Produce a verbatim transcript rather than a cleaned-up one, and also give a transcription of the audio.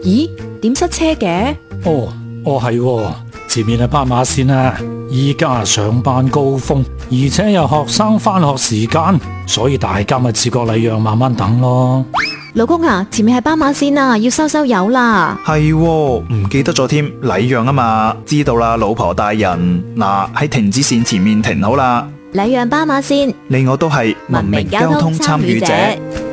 咦，點塞車嘅？ 哦，哦係喎，前面係斑馬線啊，依家上班高峰，而且有學生返學時間，所以大家咪自覺禮讓慢慢等咯。 老公啊，前面係斑馬線啊，要收收油啦。 係喎，唔記得咗添，禮讓啊嘛，知道啦，老婆大人。嗱，喺停止線前面停好啦。 禮讓斑馬線， 你我都係文明交通參與者。